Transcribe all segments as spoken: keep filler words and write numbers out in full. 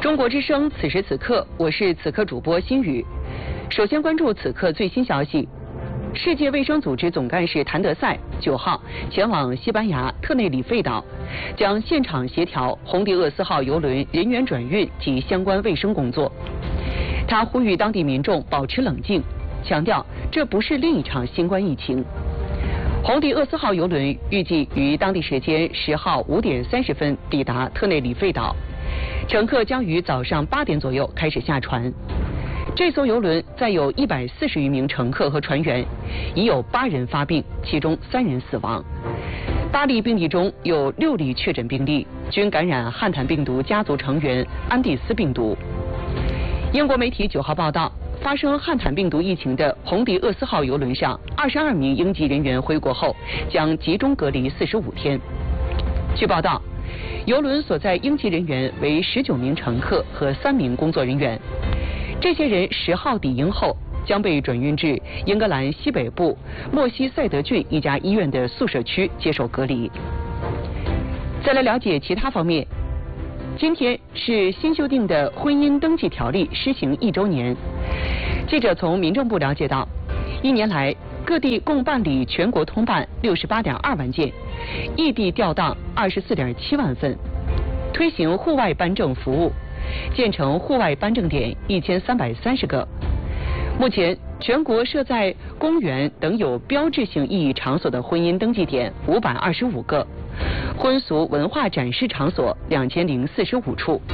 中国之声，此时此刻，我是此刻主播心雨。首先关注此刻最新消息。世界卫生组织总干事谭德赛九号前往西班牙特内里费岛，将现场协调红迪厄斯号邮轮人员转运及相关卫生工作。他呼吁当地民众保持冷静，强调这不是另一场新冠疫情。红迪厄斯号邮轮预计于当地时间十号五点三十分抵达特内里费岛，乘客将于早上八点左右开始下船。这艘邮轮载有一百四十余名乘客和船员，已有八人发病，其中三人死亡。八例病例中有六例确诊病例均感染汉坦病毒家族成员安第斯病毒。英国媒体九号报道，发生汉坦病毒疫情的红迪厄斯号邮轮上，二十二名英籍人员回国后将集中隔离四十五天。据报道，邮轮所在英籍人员为十九名乘客和三名工作人员。这些人十号抵英后将被转运至英格兰西北部莫西塞德郡一家医院的宿舍区接受隔离。再来了解其他方面，今天是新修订的婚姻登记条例施行一周年。记者从民政部了解到，一年来各地共办理全国通办六十八点二万件，异地调档二十四点七万份，推行户外颁证服务。建成户外颁证点一千三百三十个。目前，全国设在公园等有标志性意义场所的婚姻登记点五百二十五个，婚俗文化展示场所两千零四十五处。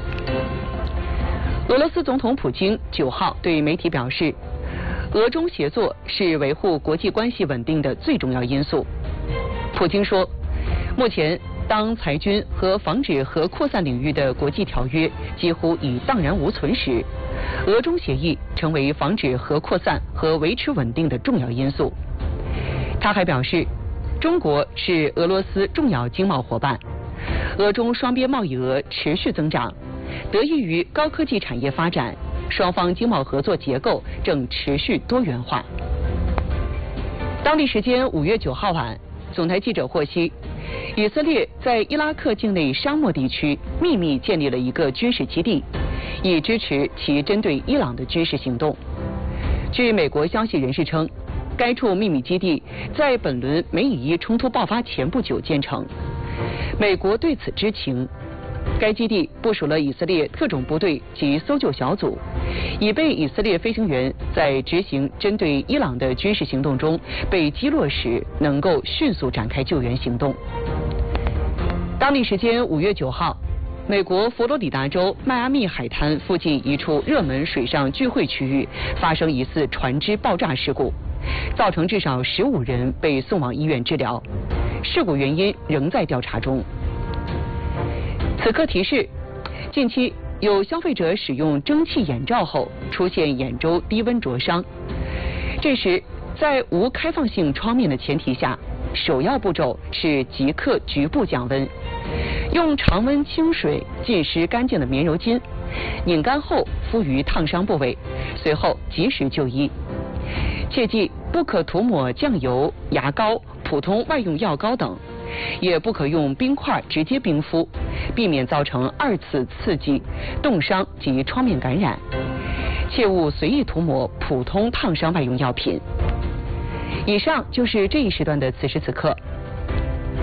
俄罗斯总统普京九号对媒体表示，俄中协作是维护国际关系稳定的最重要因素。普京说，目前当裁军和防止核扩散领域的国际条约几乎已荡然无存时，俄中协议成为防止核扩散和维持稳定的重要因素。他还表示，中国是俄罗斯重要经贸伙伴，俄中双边贸易额持续增长，得益于高科技产业发展，双方经贸合作结构正持续多元化。当地时间五月九号晚，总台记者获悉，以色列在伊拉克境内沙漠地区秘密建立了一个军事基地，以支持其针对伊朗的军事行动。据美国消息人士称，该处秘密基地在本轮美以伊冲突爆发前不久建成。美国对此知情。该基地部署了以色列特种部队及搜救小组，以备以色列飞行员在执行针对伊朗的军事行动中被击落时，能够迅速展开救援行动。当地时间五月九号，美国佛罗里达州迈阿密海滩附近一处热门水上聚会区域发生疑似船只爆炸事故，造成至少十五人被送往医院治疗，事故原因仍在调查中。此刻提示，近期有消费者使用蒸汽眼罩后出现眼周低温灼伤，这时在无开放性窗面的前提下，首要步骤是即刻局部降温，用常温清水浸湿干净的棉柔巾，拧干后敷于烫伤部位，随后及时就医。切记不可涂抹酱油、牙膏、普通外用药膏等，也不可用冰块直接冰敷，避免造成二次刺激、冻伤及创面感染。切勿随意涂抹普通烫伤外用药品。以上就是这一时段的此时此刻，